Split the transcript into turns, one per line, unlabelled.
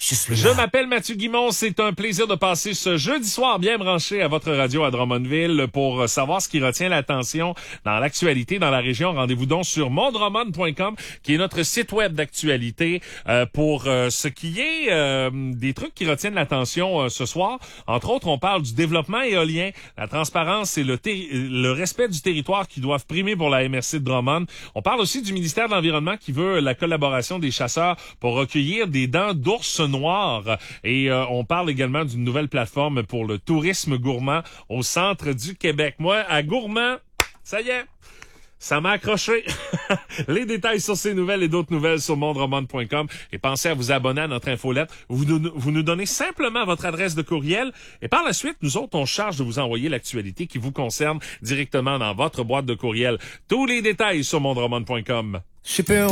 Je m'appelle Mathieu Guimond. C'est un plaisir de passer ce jeudi soir bien branché à votre radio à Drummondville pour savoir ce qui retient l'attention dans l'actualité dans la région. Rendez-vous donc sur mondrummond.com, qui est notre site web d'actualité, pour ce qui est des trucs qui retiennent l'attention ce soir. Entre autres, on parle du développement éolien, la transparence et le respect du territoire qui doivent primer pour la MRC de Drummond. On parle aussi du ministère de l'Environnement qui veut la collaboration des chasseurs pour recueillir des dents d'ours noirs. Et on parle également d'une nouvelle plateforme pour le tourisme gourmand au centre du Québec. Moi, à gourmand, ça y est, ça m'a accroché. Les détails sur ces nouvelles et d'autres nouvelles sur mondrummond.com. Et pensez à vous abonner à notre infolette. Vous nous donnez simplement votre adresse de courriel. Et par la suite, nous autres, on charge de vous envoyer l'actualité qui vous concerne directement dans votre boîte de courriel. Tous les détails sur mondrummond.com.